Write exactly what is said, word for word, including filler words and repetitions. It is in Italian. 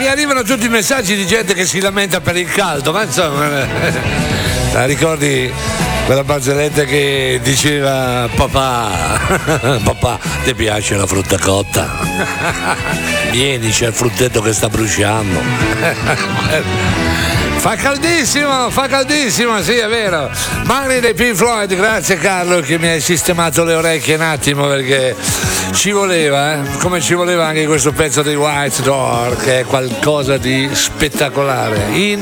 Perché arrivano tutti i messaggi di gente che si lamenta per il caldo, ma insomma, la ricordi quella barzelletta che diceva papà, papà, ti piace la frutta cotta? Vieni, c'è il fruttetto che sta bruciando. Fa caldissimo, fa caldissimo, sì, è vero. Mani dei Pink Floyd, grazie Carlo che mi hai sistemato le orecchie un attimo, perché ci voleva, eh? Come ci voleva anche questo pezzo dei White Door, che è qualcosa di spettacolare, in